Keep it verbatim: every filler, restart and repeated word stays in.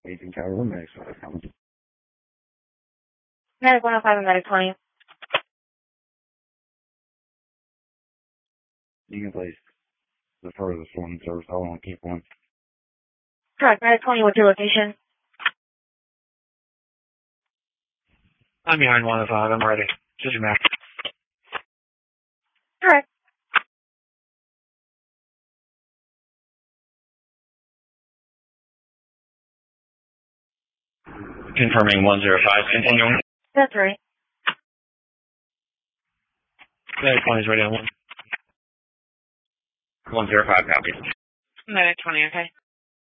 Agent Tower, Medic twenty. Medic one oh five and Medic twenty. You can place the furthest one service. I want to keep one. Correct, Medic twenty, what's your location? I'm behind one oh five. I'm ready. This is Mac. Correct. Confirming one oh five. Continuing. That's right. Medic twenty is ready on one. one oh five, copy. Medic twenty, okay.